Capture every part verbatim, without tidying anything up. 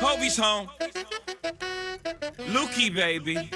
Hobie's home. Lukey, baby.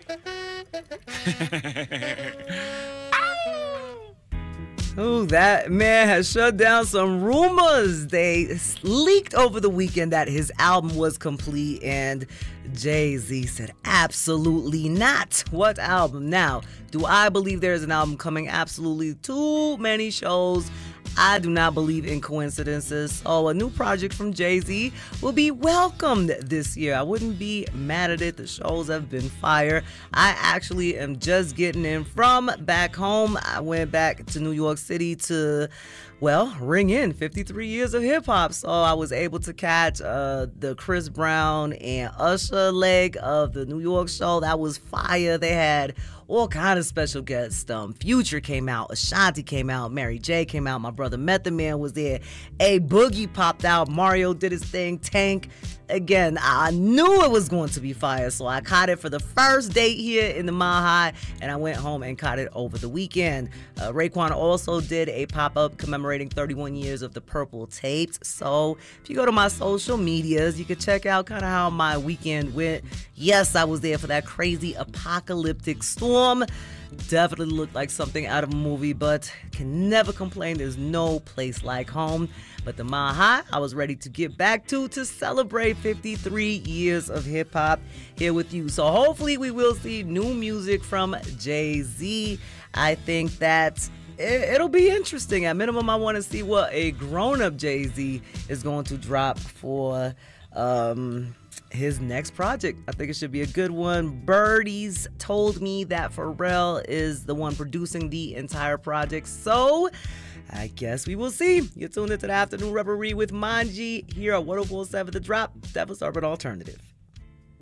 Oh, that man has shut down some rumors. They leaked over the weekend that his album was complete, and Jay-Z said, absolutely not. What album? Now, do I believe there's an album coming? Absolutely. Too many shows. I do not believe in coincidences. So a new project from Jay-Z will be welcomed this year. I wouldn't be mad at it. The shows have been fire. I actually am just getting in from back home. I went back to New York City to, well, ring in fifty-three years of hip hop. So I was able to catch uh, the Chris Brown and Usher leg of the New York show. That was fire. They had all kind of special guests. Um, Future came out, Ashanti came out, Mary J came out, my brother Method Man was there, A Boogie popped out, Mario did his thing, Tank. Again, I knew it was going to be fire, so I caught it for the first date here in the Mile High, and I went home and caught it over the weekend. Uh, Raekwon also did a pop-up commemorating thirty-one years of the Purple Tapes, so if you go to my social medias, you can check out kind of how my weekend went. Yes, I was there for that crazy apocalyptic storm. Definitely looked like something out of a movie, but can never complain. There's no place like home. But the Mile High, I was ready to get back to to celebrate fifty-three years of hip hop here with you. So hopefully we will see new music from Jay-Z. I think that it'll be interesting. At minimum, I want to see what a grown-up Jay-Z is going to drop for um his next project. I think it should be a good one. Birdies told me that Pharrell is the one producing the entire project, so I guess we will see. You're tuned into the Afternoon Reverie with Manji here at one oh four point seven The Drop, Devil's Urban Alternative.